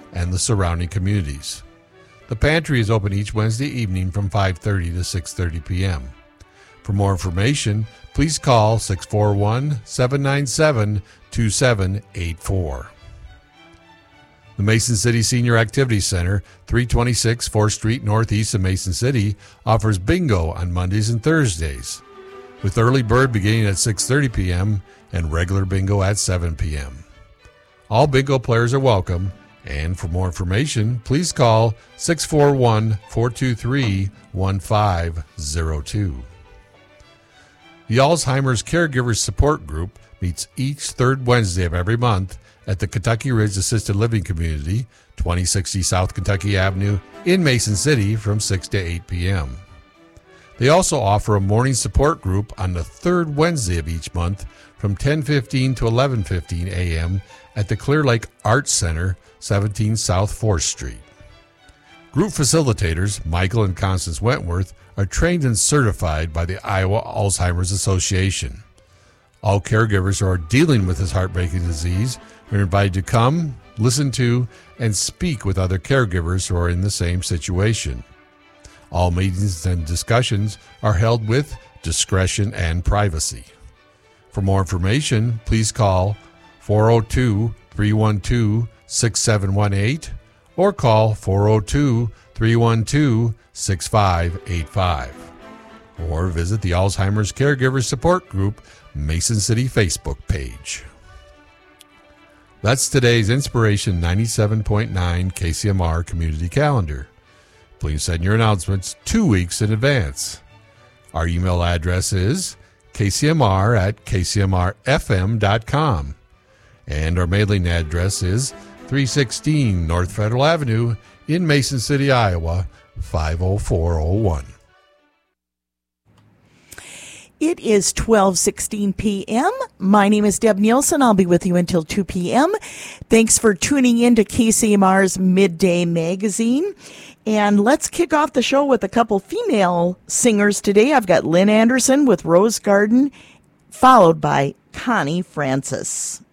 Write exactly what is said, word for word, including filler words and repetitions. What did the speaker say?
and the surrounding communities. The pantry is open each Wednesday evening from five thirty to six thirty p.m. For more information, please call six four one, seven nine seven, two seven eight four. The Mason City Senior Activity Center, three twenty-six fourth Street Northeast of Mason City, offers bingo on Mondays and Thursdays, with early bird beginning at six thirty p.m. and regular bingo at seven p.m. All bingo players are welcome, and for more information, please call six four one, four two three, one five zero two. The Alzheimer's Caregivers Support Group meets each third Wednesday of every month at the Kentucky Ridge Assisted Living Community, twenty sixty South Kentucky Avenue in Mason City from six to eight p.m. They also offer a morning support group on the third Wednesday of each month from ten fifteen to eleven fifteen a.m. at the Clear Lake Arts Center, seventeen South fourth Street. Group facilitators, Michael and Constance Wentworth, are trained and certified by the Iowa Alzheimer's Association. All caregivers who are dealing with this heartbreaking disease are invited to come, listen to, and speak with other caregivers who are in the same situation. All meetings and discussions are held with discretion and privacy. For more information, please call four oh two, three one two, six seven one eight or call four oh two, three one two, six five eight five. Or visit the Alzheimer's Caregivers Support Group Mason City Facebook page. That's today's Inspiration ninety-seven point nine K C M R Community Calendar. Please send your announcements two weeks in advance. Our email address is k c m r at k c m r f m dot com, and our mailing address is three sixteen North Federal Avenue in Mason City, Iowa, five oh four oh one. It is twelve sixteen p.m. My name is Deb Nielsen. I'll be with you until two p.m. Thanks for tuning in to K C M R's Midday Magazine. And let's kick off the show with a couple female singers today. I've got Lynn Anderson with Rose Garden, followed by Connie Francis.